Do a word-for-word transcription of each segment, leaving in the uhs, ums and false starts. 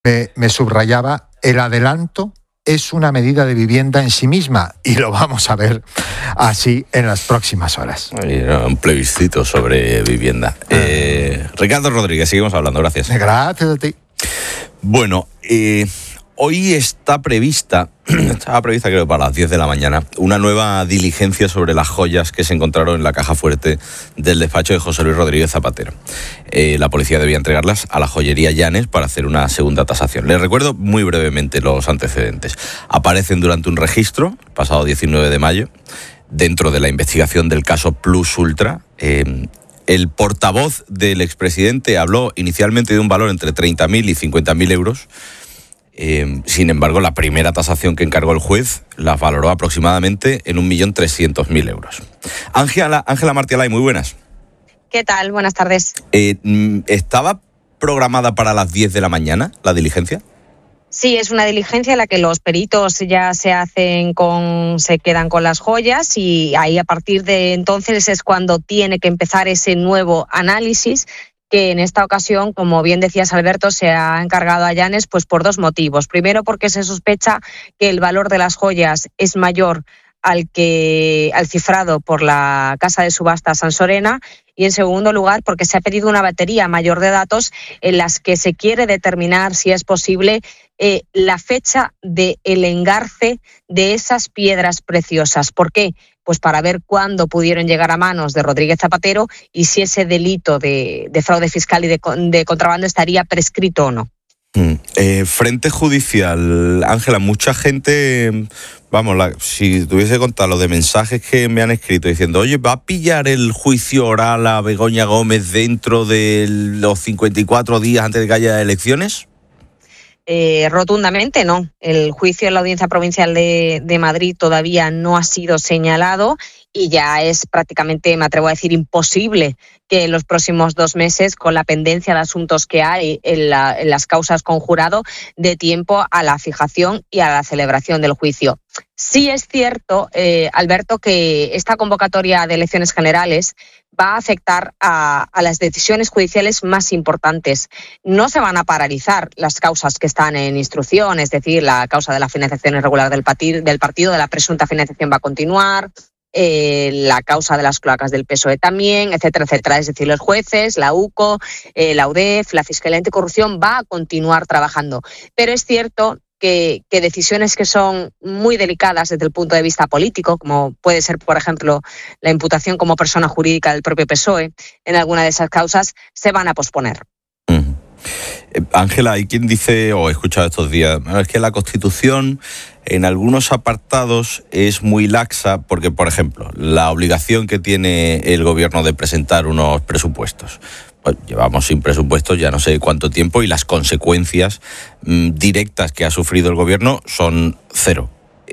me, me subrayaba, el adelanto es una medida de vivienda en sí misma y lo vamos a ver así en las próximas horas. Un plebiscito sobre vivienda. Eh, Ricardo Rodríguez, seguimos hablando, gracias. Gracias a ti. Bueno, eh, hoy está prevista, estaba prevista creo para las diez de la mañana, una nueva diligencia sobre las joyas que se encontraron en la caja fuerte del despacho de José Luis Rodríguez Zapatero. Eh, la policía debía entregarlas a la joyería Llanes para hacer una segunda tasación. Les recuerdo muy brevemente los antecedentes. Aparecen durante un registro, pasado diecinueve de mayo, dentro de la investigación del caso Plus Ultra. Eh, el portavoz del expresidente habló inicialmente de un valor entre treinta mil y cincuenta mil euros. Eh, sin embargo, la primera tasación que encargó el juez la valoró aproximadamente en un millón trescientos mil euros. Ángela, Ángela Martialay, muy buenas. ¿Qué tal? Buenas tardes. Eh, ¿Estaba programada para las diez de la mañana la diligencia? Sí, es una diligencia en la que los peritos ya se hacen con, se quedan con las joyas y ahí a partir de entonces es cuando tiene que empezar ese nuevo análisis, que en esta ocasión, como bien decías, Alberto, se ha encargado a Llanes pues por dos motivos. Primero, porque se sospecha que el valor de las joyas es mayor al que al cifrado por la casa de subasta Sansorena, y en segundo lugar porque se ha pedido una batería mayor de datos en las que se quiere determinar si es posible eh, la fecha del engarce de esas piedras preciosas. ¿Por qué? Pues para ver cuándo pudieron llegar a manos de Rodríguez Zapatero y si ese delito de, de fraude fiscal y de, de contrabando estaría prescrito o no. Mm. Eh, frente judicial, Ángela, mucha gente, vamos, la, si tuviese que contar lo de mensajes que me han escrito diciendo, oye, ¿va a pillar el juicio oral a Begoña Gómez dentro de los cincuenta y cuatro días antes de que haya elecciones? Eh, rotundamente no. El juicio en la Audiencia Provincial de, de Madrid todavía no ha sido señalado y ya es prácticamente, me atrevo a decir, imposible que en los próximos dos meses, con la pendencia de asuntos que hay en, la, en las causas con jurado, dé tiempo a la fijación y a la celebración del juicio. Sí es cierto, eh, Alberto, que esta convocatoria de elecciones generales va a afectar a, a las decisiones judiciales más importantes. No se van a paralizar las causas que están en instrucción, es decir, la causa de la financiación irregular del partido, del partido de la presunta financiación va a continuar, eh, la causa de las cloacas del P S O E también, etcétera, etcétera. Es decir, los jueces, la U C O, eh, la U D E F, la Fiscalía Anticorrupción va a continuar trabajando. Pero es cierto Que, que decisiones que son muy delicadas desde el punto de vista político, como puede ser, por ejemplo, la imputación como persona jurídica del propio P S O E, en alguna de esas causas, se van a posponer. Uh-huh. Eh, Ángela, hay quien dice, o he escuchado estos días, es que la Constitución en algunos apartados es muy laxa porque, por ejemplo, la obligación que tiene el gobierno de presentar unos presupuestos. Pues llevamos sin presupuestos ya no sé cuánto tiempo y las consecuencias mmm, directas que ha sufrido el gobierno son cero.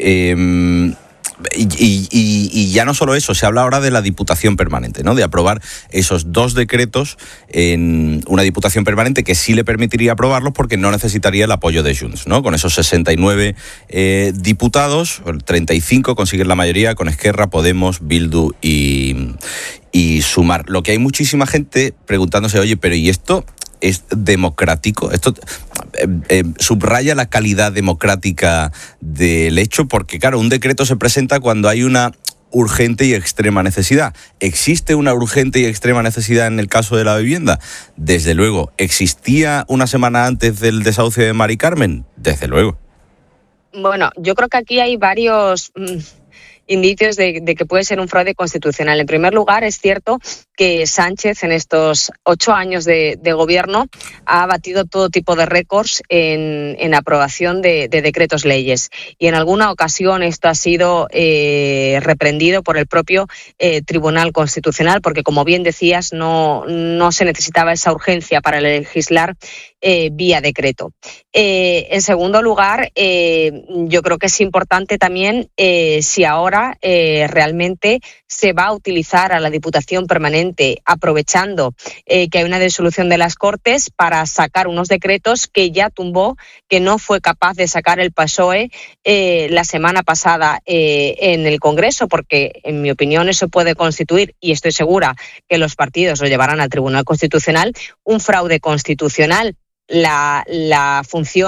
Eh, y, y, y ya no solo eso, se habla ahora de la Diputación Permanente, ¿no? De aprobar esos dos decretos en una Diputación Permanente que sí le permitiría aprobarlos porque no necesitaría el apoyo de Junts, ¿no? Con esos sesenta y nueve eh, diputados, treinta y cinco consiguen la mayoría con Esquerra, Podemos, Bildu y... y Sumar. Lo que hay muchísima gente preguntándose, oye, pero ¿y esto es democrático? Esto eh, eh, subraya la calidad democrática del hecho, porque claro, un decreto se presenta cuando hay una urgente y extrema necesidad. ¿Existe una urgente y extrema necesidad en el caso de la vivienda? Desde luego. ¿Existía una semana antes del desahucio de Mari Carmen? Desde luego. Bueno, yo creo que aquí hay varios mmm, indicios de, de que puede ser un fraude constitucional. En primer lugar, es cierto que Sánchez en estos ocho años de, de gobierno ha batido todo tipo de récords en, en aprobación de, de decretos leyes y en alguna ocasión esto ha sido eh, reprendido por el propio eh, Tribunal Constitucional porque, como bien decías, no, no se necesitaba esa urgencia para legislar eh, vía decreto. Eh, en segundo lugar, eh, yo creo que es importante también eh, si ahora eh, realmente se va a utilizar a la Diputación Permanente aprovechando eh, que hay una disolución de las Cortes para sacar unos decretos que ya tumbó, que no fue capaz de sacar el P S O E eh, la semana pasada eh, en el Congreso, porque en mi opinión eso puede constituir, y estoy segura que los partidos lo llevarán al Tribunal Constitucional, un fraude constitucional. la, la función